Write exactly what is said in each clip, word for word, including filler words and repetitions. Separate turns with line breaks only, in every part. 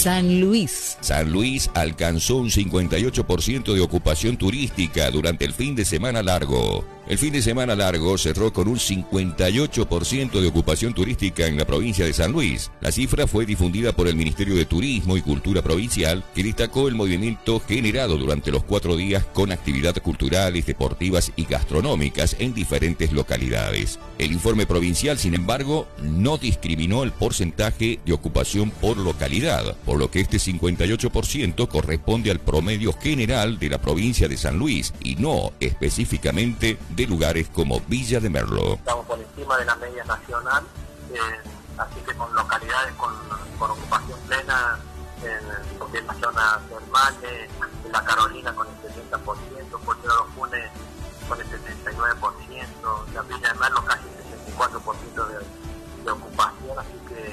San Luis.
San Luis alcanzó un cincuenta y ocho por ciento de ocupación turística durante el fin de semana largo. El fin de semana largo cerró con un cincuenta y ocho por ciento de ocupación turística en la provincia de San Luis. La cifra fue difundida por el Ministerio de Turismo y Cultura Provincial, que destacó el movimiento generado durante los cuatro días con actividades culturales, deportivas y gastronómicas en diferentes localidades. El informe provincial, sin embargo, no discriminó el porcentaje de ocupación por localidad, por lo que este cincuenta y ocho por ciento corresponde al promedio general de la provincia de San Luis y no específicamente de lugares como Villa de Merlo.
Estamos por encima de la media nacional, eh, así que con localidades con, con ocupación plena, en lo que es la zona termales, en la Carolina con el setenta por ciento, Puerto de los Funes con el setenta y nueve por ciento, la Villa de Merlo casi el sesenta y cuatro por ciento de, de ocupación, así que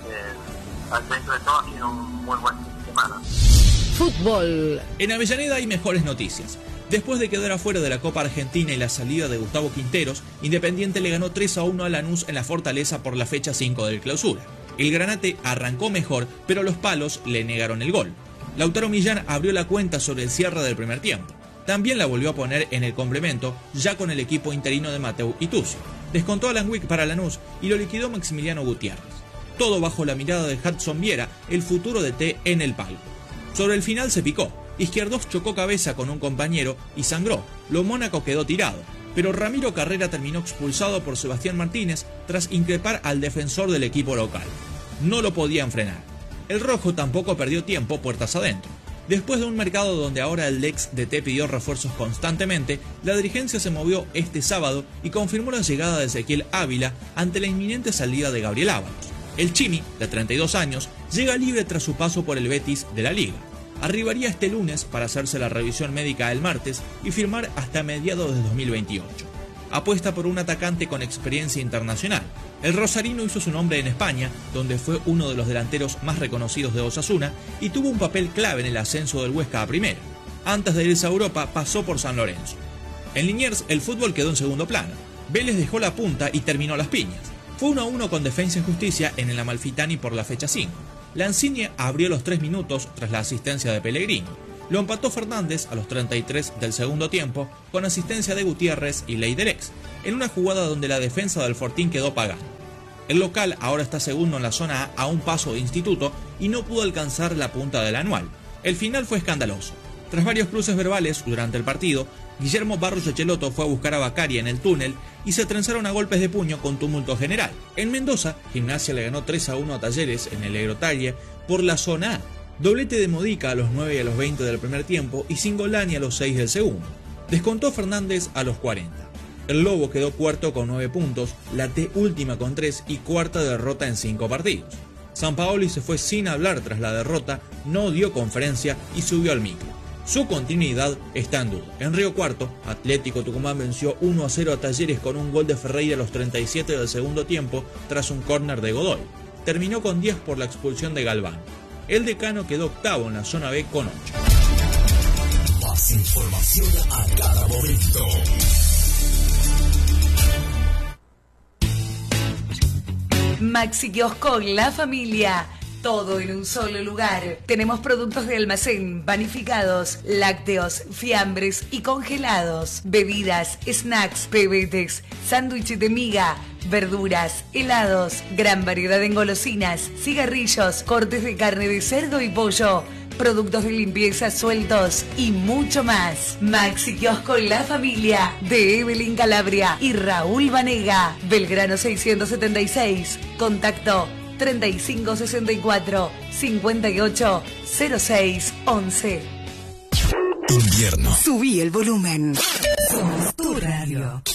eh, dentro de todo ha sido un muy buen fin de semana.
Fútbol.
En Avellaneda hay mejores noticias. Después de quedar afuera de la Copa Argentina y la salida de Gustavo Quinteros, Independiente le ganó tres a uno a Lanús en la Fortaleza por la fecha cinco del Clausura. El Granate arrancó mejor, pero los palos le negaron el gol. Lautaro Millán abrió la cuenta sobre el cierre del primer tiempo. También la volvió a poner en el complemento, ya con el equipo interino de Mateu Itucio. Descontó a Lanwick para Lanús y lo liquidó Maximiliano Gutiérrez. Todo bajo la mirada de Hudson Viera, el futuro D T en el palco. Sobre el final se picó. Izquierdos chocó cabeza con un compañero y sangró. Lo Mónaco quedó tirado, pero Ramiro Carrera terminó expulsado por Sebastián Martínez tras increpar al defensor del equipo local. No lo podían frenar. El rojo tampoco perdió tiempo puertas adentro. Después de un mercado donde ahora el ex D T pidió refuerzos constantemente, la dirigencia se movió este sábado y confirmó la llegada de Ezequiel Ávila ante la inminente salida de Gabriel Ábalos. El Chimi, de treinta y dos años, llega libre tras su paso por el Betis de la Liga. Arribaría este lunes para hacerse la revisión médica el martes y firmar hasta mediados de dos mil veintiocho. Apuesta por un atacante con experiencia internacional. El rosarino hizo su nombre en España, donde fue uno de los delanteros más reconocidos de Osasuna y tuvo un papel clave en el ascenso del Huesca a primera. Antes de irse a Europa, pasó por San Lorenzo. En Liniers, el fútbol quedó en segundo plano. Vélez dejó la punta y terminó las piñas. Fue uno a uno con Defensa y Justicia en el Amalfitani por la fecha cinco. Lanzini abrió los tres minutos tras la asistencia de Pellegrini. Lo empató Fernández a los treinta y tres del segundo tiempo con asistencia de Gutiérrez y Leidelex, en una jugada donde la defensa del Fortín quedó pagando. El local ahora está segundo en la zona A a un paso de Instituto y no pudo alcanzar la punta del anual. El final fue escandaloso. Tras varios cruces verbales durante el partido, Guillermo Barros Echeloto fue a buscar a Bacaria en el túnel y se trenzaron a golpes de puño con tumulto general. En Mendoza, Gimnasia le ganó tres a uno a Talleres en el Agrotalle por la zona A. Doblete de Modica a los nueve y a los veinte del primer tiempo y Cingolani a los seis del segundo. Descontó Fernández a los cuarenta. El Lobo quedó cuarto con nueve puntos, la T última con tres y cuarta derrota en cinco partidos. Sampaoli se fue sin hablar tras la derrota, no dio conferencia y subió al micro. Su continuidad está en duda. En Río Cuarto, Atlético Tucumán venció uno a cero a Talleres con un gol de Ferreira a los treinta y siete del segundo tiempo tras un córner de Godoy. Terminó con diez por la expulsión de Galván. El Decano quedó octavo en la zona B con ocho.
Más información a cada momento.
Maxi Kiosco, la familia. Todo en un solo lugar. Tenemos productos de almacén, panificados, lácteos, fiambres y congelados. Bebidas, snacks, pebetes, sándwiches de miga, verduras, helados, gran variedad en golosinas, cigarrillos, cortes de carne de cerdo y pollo, productos de limpieza sueltos y mucho más. Maxi Kiosco La Familia de Evelyn Calabria y Raúl Vanega. Belgrano seiscientos setenta y seis. Contacto treinta y cinco sesenta y cuatro, cincuenta y ocho, cero seis, once.
Invierno.
Subí el volumen. Somos tu radio.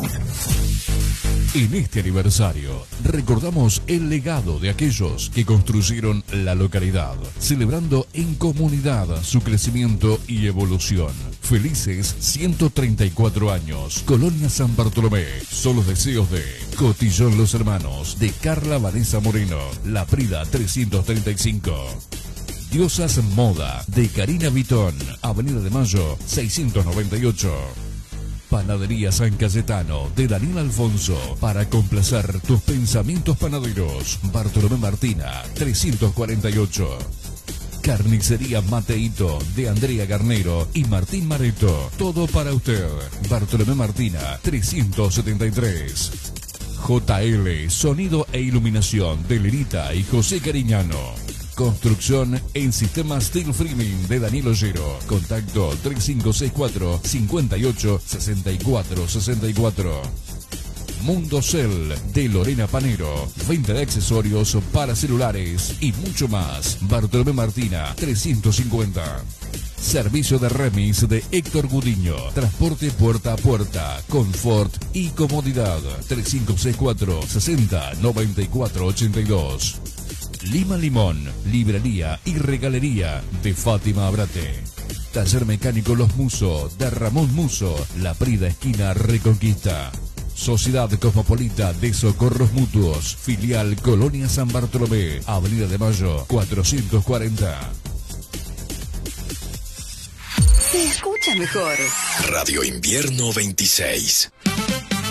En este aniversario, recordamos el legado de aquellos que construyeron la localidad, celebrando en comunidad su crecimiento y evolución. Felices ciento treinta y cuatro años, Colonia San Bartolomé. Son los deseos de Cotillón Los Hermanos, de Carla Vanessa Moreno, La Prida trescientos treinta y cinco. Diosas Moda, de Karina Vitón, Avenida de Mayo seiscientos noventa y ocho. Panadería San Cayetano, de Daniel Alfonso, para complacer tus pensamientos panaderos. Bartolomé Martina, trescientos cuarenta y ocho. Carnicería Mateito de Andrea Garnero y Martín Mareto. Todo para usted. Bartolomé Martina trescientos setenta y tres. J L Sonido e Iluminación de Lerita y José Cariñano. Construcción en Sistemas Steel Framing de Daniel Ollero. Contacto tres cinco seis cuatro, cinco ocho, seis cuatro seis cuatro. Mundo Cell de Lorena Panero. Venta de accesorios para celulares y mucho más. Bartolomé Martina trescientos cincuenta. Servicio de remis de Héctor Gudiño. Transporte puerta a puerta, confort y comodidad. tres cinco seis cuatro, sesenta, noventa y cuatro ochenta y dos. Lima Limón, librería y regalería de Fátima Abrate. Taller mecánico Los Muso de Ramón Muso, La Prida esquina Reconquista. Sociedad Cosmopolita de Socorros Mutuos, filial Colonia San Bartolomé, Avenida de Mayo cuatrocientos cuarenta.
Se escucha mejor.
Radio Invierno veintiséis.